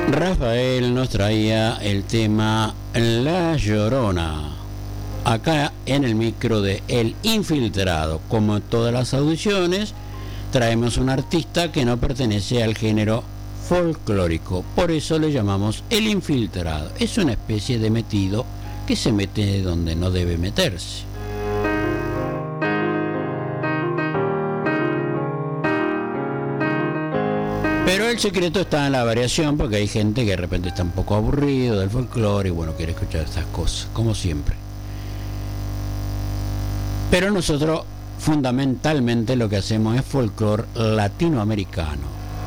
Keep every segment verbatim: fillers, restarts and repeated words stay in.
Rafael nos traía el tema La Llorona, acá en el micro de El Infiltrado. Como en todas las audiciones, traemos un artista que no pertenece al género folclórico, por eso le llamamos El Infiltrado. Es una especie de metido que se mete donde no debe meterse. Pero el secreto está en la variación, porque hay gente que de repente está un poco aburrido del folclore y bueno, quiere escuchar estas cosas, como siempre. Pero nosotros fundamentalmente lo que hacemos es folclore latinoamericano.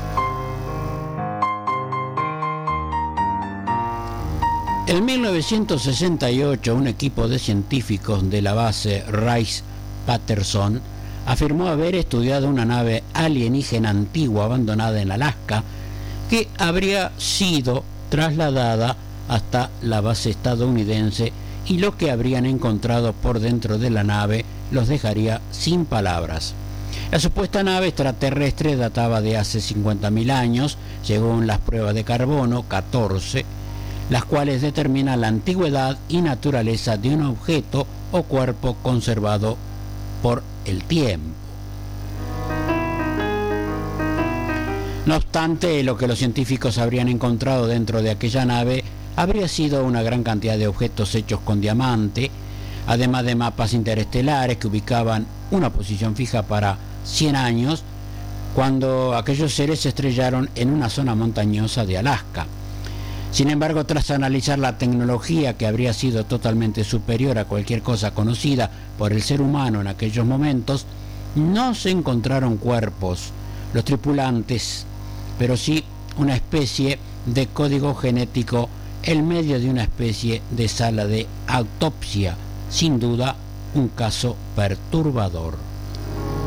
En mil novecientos sesenta y ocho, un equipo de científicos de la base Rice-Patterson afirmó haber estudiado una nave alienígena antigua abandonada en Alaska que habría sido trasladada hasta la base estadounidense, y lo que habrían encontrado por dentro de la nave los dejaría sin palabras. La supuesta nave extraterrestre databa de hace cincuenta mil años, según las pruebas de carbono catorce, las cuales determinan la antigüedad y naturaleza de un objeto o cuerpo conservado por el tiempo. No obstante, lo que los científicos habrían encontrado dentro de aquella nave habría sido una gran cantidad de objetos hechos con diamante, además de mapas interestelares que ubicaban una posición fija para cien años, cuando aquellos seres se estrellaron en una zona montañosa de Alaska. Sin embargo, tras analizar la tecnología, que habría sido totalmente superior a cualquier cosa conocida por el ser humano en aquellos momentos, no se encontraron cuerpos, los tripulantes, pero sí una especie de código genético en medio de una especie de sala de autopsia. Sin duda, un caso perturbador.